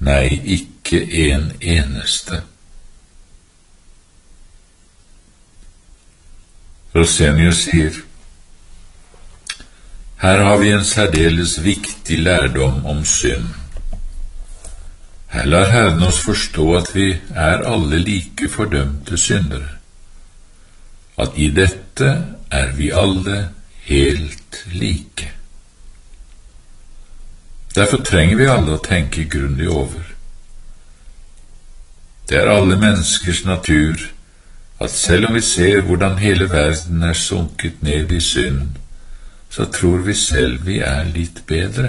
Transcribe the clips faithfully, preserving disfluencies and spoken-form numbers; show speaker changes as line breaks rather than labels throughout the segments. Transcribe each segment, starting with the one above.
Nei, ikke en eneste. Rosenius sier, her har vi en særdeles viktig lærdom om synd. Her lar Herren oss forstå at vi er alle like fordømte syndere, at i dette er vi alle helt like. Derfor trenger vi alle å tenke grundig over. Det er alle menneskers natur at selv om vi ser hvordan hele verden er sunket ned i synd, så tror vi selv vi er litt bedre.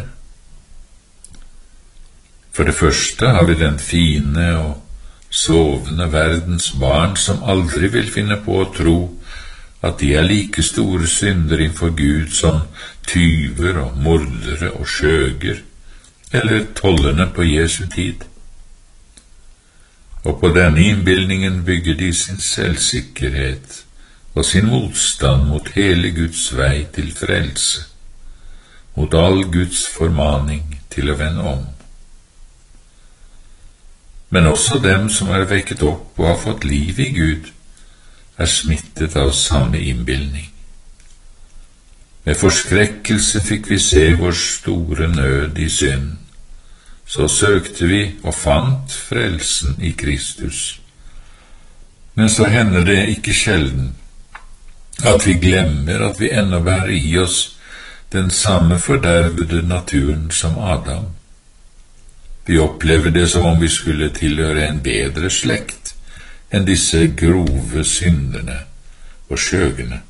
For det første har vi den fine og sovende verdens barn som aldri vil finne på å tro at de er like store syndere innfor Gud som tyver og mordere og skjøger, eller tollerne på Jesu tid. Og på denne innbildningen bygger de sin selvsikkerhet og sin motstand mot hele Guds vei til frelse, mot all Guds formaning til å vende om. Men også dem som er vekket opp og har fått liv i Gud, er smittet av samme innbildning. Med forskrekkelse fikk vi se vår store nød i synd. Så søkte vi og fant frelsen i Kristus. Men så hender det ikke sjelden at vi glemmer at vi ennå bærer i oss den samme fordervede naturen som Adam. Vi opplever det som om vi skulle tilhøre en bedre slekt enn disse grove synderne og skjøgene.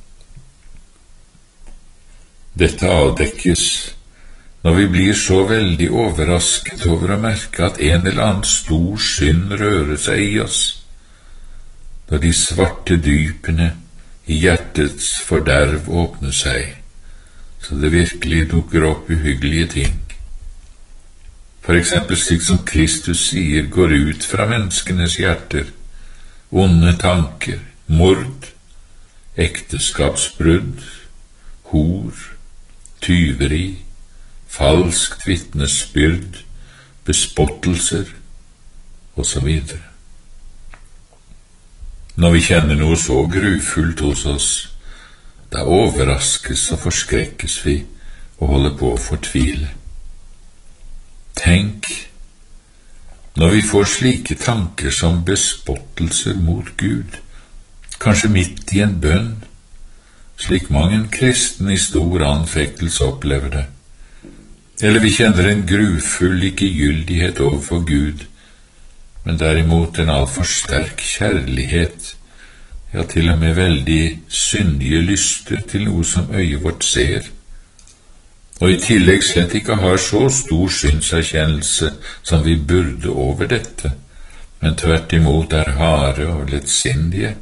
Dette avdekkes når vi blir så veldig overrasket over å merke at en eller annen stor synd rører seg i oss, når de svarte dypene i hjertets forderv åpner seg, så det virkelig dukker opp uhyggelige ting. For eksempel slik som Kristus sier går ut fra menneskenes hjerter, onde tanker, mord, ekteskapsbrudd, hor, tyveri, falskt vitnesbyrd, bespottelser og så videre. Når vi kjenner noe så grufullt hos oss, da overraskes og forskrekkes vi og holder på å fortvile. Tenk, når vi får slike tanker som bespottelser mot Gud, kanskje midt i en bønn, slik mange kristne i stor anfektelse opplever det, eller vi kjenner en grufull likegyldighet overfor Gud, men derimot en altfor sterk kjærlighet, ja, til og med veldig syndige lyster til noe som øyet vårt ser, og i tillegg slett ikke har så stor synserkjennelse som vi burde over dette, men tvert imot er harde og lettsindige.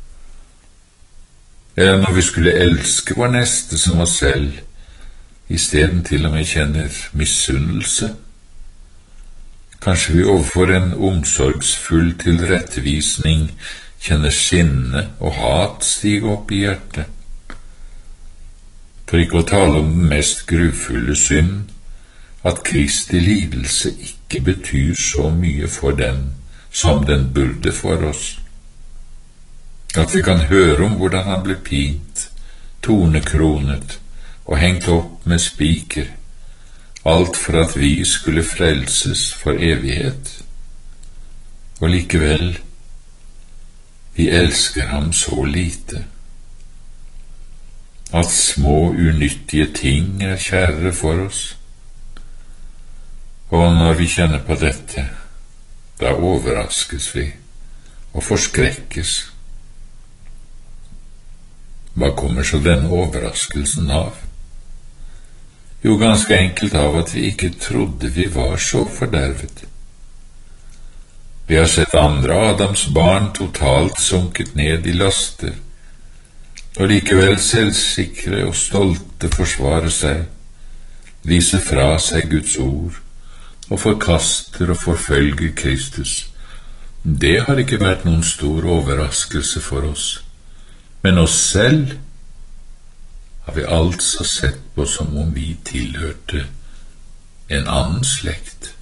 Eller når vi skulle elske vår neste som oss selv, i stedet til og med kjenner misunnelse. Kanskje vi overfor en omsorgsfull tilrettevisning kjenner sinne og hat stige opp i hjertet. For ikke å tale om den mest grufulle synd, at Kristi lidelse ikke betyr så mye for den som den burde for oss. At vi kan høre om hvordan han ble pint, tornekronet og hengt opp med spiker, alt for at vi skulle frelses for evighet. Og likevel, vi elsker ham så lite, at små unyttige ting er kjærere for oss. Og når vi kjenner på dette, da overraskes vi og forskrekkes. Hva kommer så denne overraskelsen av? Jo, ganske enkelt av at vi ikke trodde vi var så fordervet. Vi har sett andre Adams barn totalt sunket ned i laster, og likevel selvsikre og stolte forsvare seg, vise fra seg Guds ord, og forkaster og forfølger Kristus. Det har ikke vært noen stor overraskelse for oss, men oss selv har vi altså sett på som om vi tilhørte en annen slekt.